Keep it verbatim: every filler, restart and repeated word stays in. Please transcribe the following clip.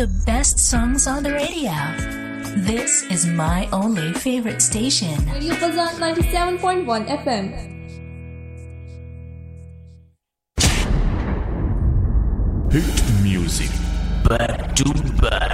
the best songs on the radio. This is my only favorite station. Radio Fazan ninety-seven point one F M. Hit music back to back.